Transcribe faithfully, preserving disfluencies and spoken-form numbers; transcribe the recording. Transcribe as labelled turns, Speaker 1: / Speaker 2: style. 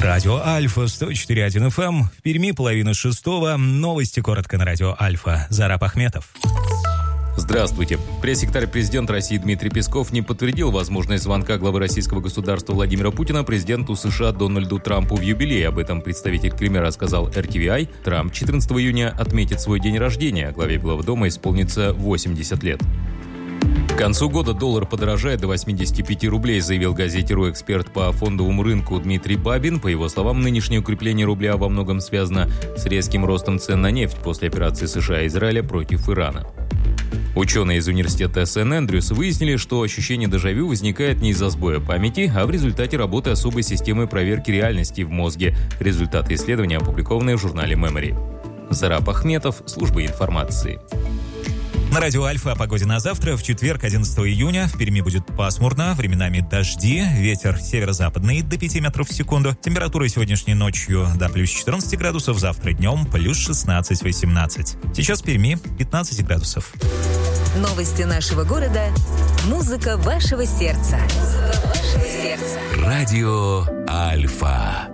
Speaker 1: Радио Альфа, сто четыре и один эф эм. В Перми половина шестого. Новости коротко на Радио Альфа. Зараб Ахметов.
Speaker 2: Здравствуйте. Пресс-секретарь президента России Дмитрий Песков не подтвердил возможность звонка главы российского государства Владимира Путина президенту США Дональду Трампу в юбилей. Об этом представитель Кремля рассказал эр ти ви ай. Трамп четырнадцатого июня отметит свой день рождения. Главе Белого дома исполнится восемьдесят лет. К концу года доллар подорожает до восьмидесяти пяти рублей, заявил газете РУ эксперт по фондовому рынку Дмитрий Бабин. По его словам, нынешнее укрепление рубля во многом связано с резким ростом цен на нефть после операции США и Израиля против Ирана. Ученые из университета Сент-Эндрюс выяснили, что ощущение дежавю возникает не из-за сбоя памяти, а в результате работы особой системы проверки реальности в мозге. Результаты исследования опубликованы в журнале Memory. Зараб Ахметов, служба информации.
Speaker 1: На Радио Альфа о погоде на завтра. В четверг, одиннадцатого июня, в Перми будет пасмурно, временами дожди, ветер северо-западный до пяти метров в секунду. Температура сегодняшней ночью до плюс четырнадцати градусов, завтра днем плюс шестнадцать-восемнадцать. Сейчас в Перми пятнадцать градусов.
Speaker 3: Новости нашего города. Музыка вашего сердца. Музыка вашего сердца.
Speaker 4: Радио Альфа.